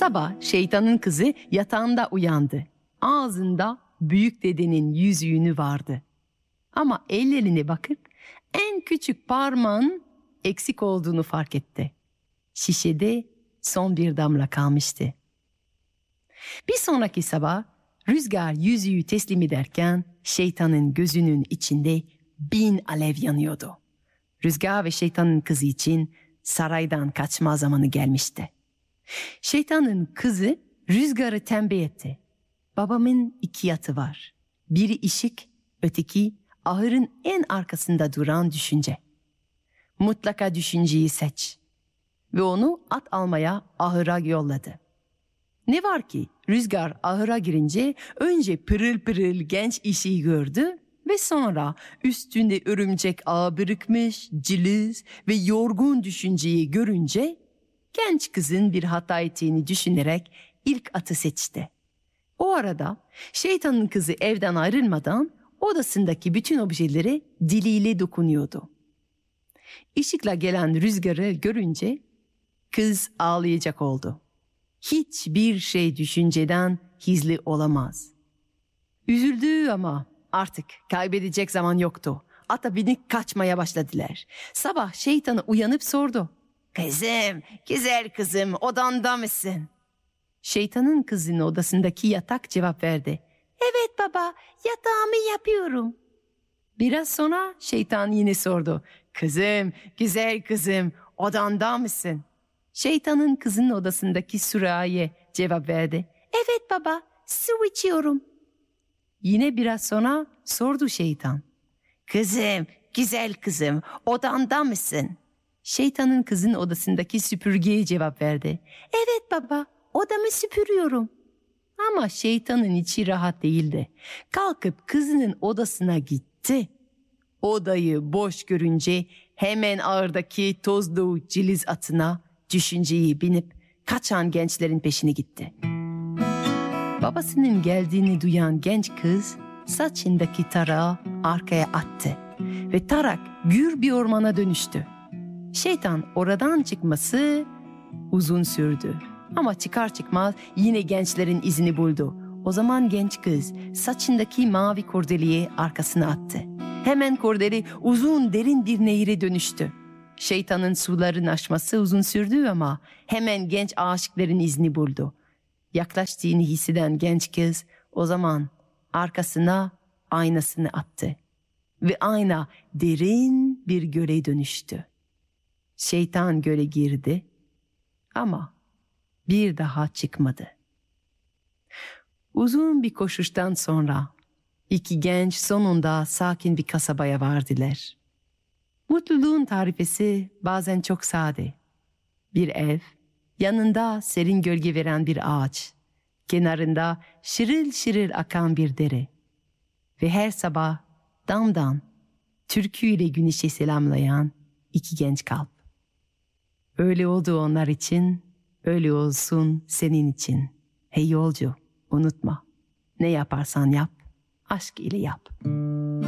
Sabah şeytanın kızı yatağında uyandı. Ağzında büyük dedenin yüzüğünü vardı. Ama ellerine bakıp en küçük parmağın eksik olduğunu fark etti. Şişede son bir damla kalmıştı. Bir sonraki sabah Rüzgar yüzüğü teslim ederken şeytanın gözünün içinde 1000 alev yanıyordu. Rüzgar ve şeytanın kızı için saraydan kaçma zamanı gelmişti. Şeytanın kızı Rüzgar'ı tembih etti. Babamın 2 yatı var. Biri ışık, öteki ahırın en arkasında duran düşünce. Mutlaka düşünceyi seç. Ve onu at almaya ahıra yolladı. Ne var ki Rüzgar ahıra girince önce pırıl pırıl genç işi gördü ve sonra üstünde örümcek ağı birikmiş, cılız ve yorgun düşünceyi görünce genç kızın bir hata ettiğini düşünerek ilk atı seçti. O arada şeytanın kızı evden ayrılmadan odasındaki bütün objeleri diliyle dokunuyordu. Işıkla gelen Rüzgar'ı görünce kız ağlayacak oldu. Hiçbir şey düşünceden gizli olamaz. Üzüldü ama artık kaybedecek zaman yoktu. Ata binip kaçmaya başladılar. Sabah şeytanı uyanıp sordu. Kızım, güzel kızım, odanda mısın? Şeytanın kızının odasındaki yatak cevap verdi. Evet baba, yatağımı yapıyorum. Biraz sonra şeytan yine sordu. Kızım, güzel kızım, odanda mısın? Şeytanın kızının odasındaki sürahiye cevap verdi. Evet baba, su içiyorum. Yine biraz sonra sordu şeytan. Kızım, güzel kızım, odanda mısın? Şeytanın kızının odasındaki süpürgeye cevap verdi. Evet baba, odamı süpürüyorum. Ama şeytanın içi rahat değildi. Kalkıp kızının odasına gitti. Odayı boş görünce hemen ağırdaki tozlu ciliz atına düşünceyi binip kaçan gençlerin peşine gitti. Babasının geldiğini duyan genç kız saçındaki tarağı arkaya attı ve tarak gür bir ormana dönüştü. Şeytan oradan çıkması uzun sürdü ama çıkar çıkmaz yine gençlerin izini buldu. O zaman genç kız saçındaki mavi kordeliği arkasına attı. Hemen kordeli uzun derin bir nehire dönüştü. Şeytanın suların aşması uzun sürdü ama hemen genç aşıkların izni buldu. Yaklaştığını hisseden genç kız o zaman arkasına aynasını attı. Ve ayna derin bir göle dönüştü. Şeytan göle girdi ama bir daha çıkmadı. Uzun bir koşuştan sonra 2 genç sonunda sakin bir kasabaya vardılar. Mutluluğun tarifesi bazen çok sade. Bir ev, yanında serin gölge veren bir ağaç, kenarında şırıl şırıl akan bir dere ve her sabah damdan türküyle güneşi selamlayan 2 genç kalp. Öyle oldu onlar için, öyle olsun senin için. Hey yolcu, unutma, ne yaparsan yap, aşk ile yap.